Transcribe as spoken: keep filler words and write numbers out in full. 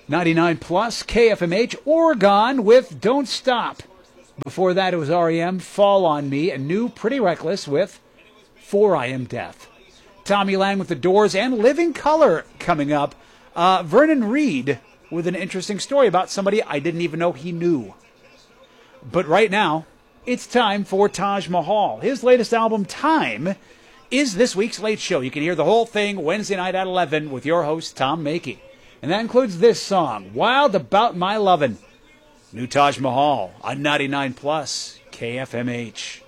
ninety-nine plus K F M H, Oregon with Don't Stop. Before that, it was R E M, Fall on Me, and new Pretty Reckless with For I Am Death. Tommy Lang with The Doors and Living Color coming up. Uh, Vernon Reid with an interesting story about somebody I didn't even know he knew. But right now, it's time for Taj Mahal. His latest album, Time, is this week's Late Show. You can hear the whole thing Wednesday night at eleven with your host, Tom Makey. And that includes this song, Wild About My Lovin'. New Taj Mahal on ninety-nine plus K F M H.